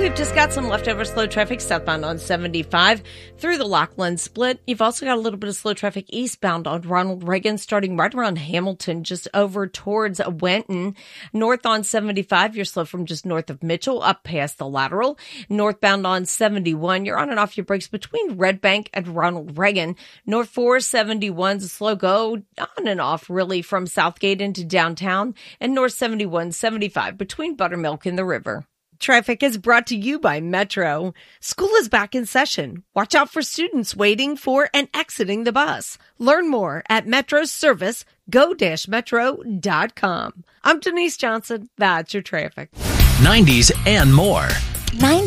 we've just got some leftover slow traffic southbound on 75 through the Lockland split. You've also got a little bit of slow traffic eastbound on Ronald Reagan, starting right around Hamilton, just over towards Wenton. North on 75, you're slow from just north of Mitchell up past the Lateral. Northbound on 71, you're on and off your brakes between Red Bank and Ronald Reagan. North 471's a slow go on and off really from Southgate into downtown, and North 71-75 between Buttermilk and the river. Traffic is brought to you by Metro. School is back in session. Watch out for students waiting for and exiting the bus. Learn more at Metro's service, go-metro.com. I'm Denise Johnson. That's your traffic. 90s and more.